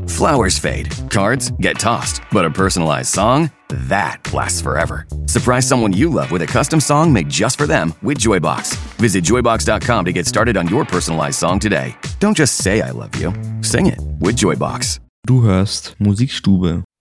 Flowers fade, cards get tossed, but a personalized song? That lasts forever. Surprise someone you love with a custom song made just for them with Joybox. Visit joybox.com to get started on your personalized song today. Don't just say I love you. Sing it with Joybox. Du hörst Musikstube.